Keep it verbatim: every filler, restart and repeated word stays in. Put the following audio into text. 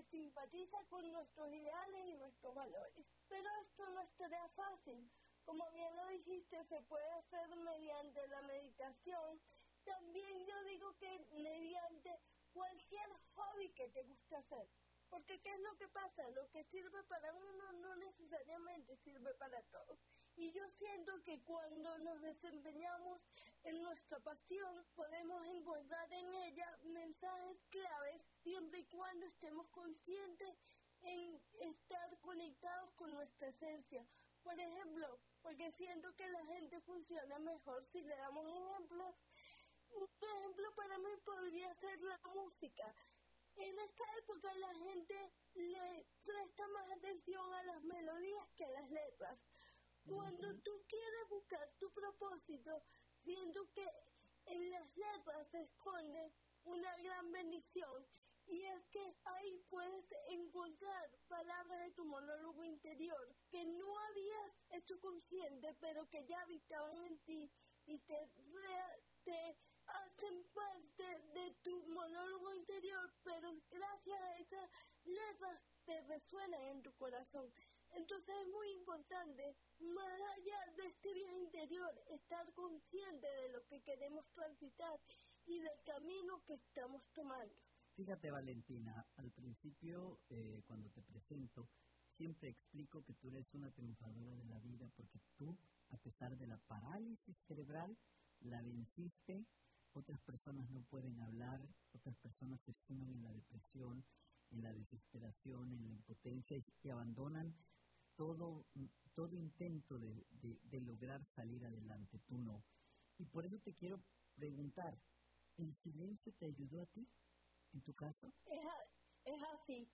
simpatiza con nuestros ideales y nuestros valores. Pero esto no es tarea fácil. Como bien lo dijiste, se puede hacer mediante la meditación. También yo digo que mediante cualquier hobby que te guste hacer. Porque ¿qué es lo que pasa? Lo que sirve para uno no necesariamente sirve para todos. Y yo siento que cuando nos desempeñamos en nuestra pasión, podemos encontrar en ella mensajes claves siempre y cuando estemos conscientes en estar conectados con nuestra esencia. Por ejemplo, porque siento que la gente funciona mejor si le damos ejemplos. Un ejemplo para mí podría ser la música. En esta época la gente le presta más atención a las melodías que a las letras. Cuando tú quieres buscar tu propósito, siento que en las letras se esconde una gran bendición, y es que ahí puedes encontrar palabras de tu monólogo interior que no habías hecho consciente, pero que ya habitaban en ti y te, te hacen parte de tu monólogo interior, pero gracias a esas letras te resuenan en tu corazón. Entonces es muy importante, más allá de este bien interior, estar consciente de lo que queremos transitar y del camino que estamos tomando. Fíjate, Valentina, al principio, eh, cuando te presento, siempre explico que tú eres una triunfadora de la vida porque tú, a pesar de la parálisis cerebral, la venciste. Otras personas no pueden hablar, otras personas se suman en la depresión, en la desesperación, en la impotencia y, y abandonan todo, todo intento de, de, de lograr salir adelante. Tú no. Y por eso te quiero preguntar, ¿el silencio te ayudó a ti, en tu caso? Es, a, es así.